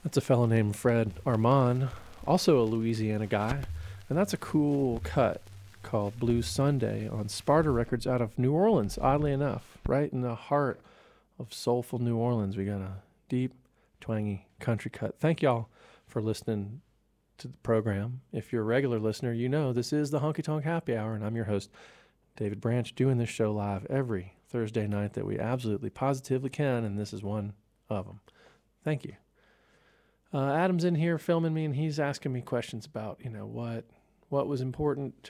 That's a fellow named Fred Armand, also a Louisiana guy. And that's a cool cut called Blue Sunday on Sparta Records out of New Orleans, oddly enough. Right in the heart of soulful New Orleans, we got a deep, twangy country cut. Thank y'all for listening to the program. If you're a regular listener, you know this is the Honky Tonk Happy Hour, and I'm your host, David Branch, doing this show live every Thursday night that we absolutely positively can, and this is one of them. Thank you. Adam's in here filming me, and he's asking me questions about, what was important to